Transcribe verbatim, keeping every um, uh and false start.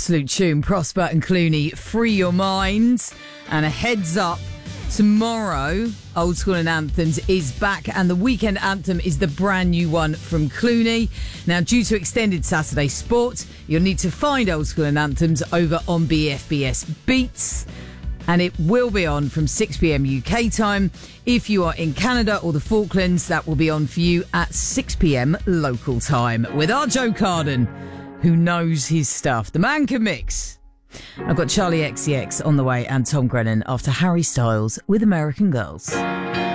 absolute tune. Prosper and Clooney, Free Your Mind. And a heads up, tomorrow, Old School and Anthems is back, and the weekend anthem is the brand new one from Clooney. Now, due to extended Saturday sport, you'll need to find Old School and Anthems over on B F B S Beats. And it will be on from six p.m. U K time. If you are in Canada or the Falklands, that will be on for you at six p.m. local time with our Joe Carden, who knows his stuff. The man can mix. I've got Charlie X C X on the way and Tom Grennan after Harry Styles with American Girls.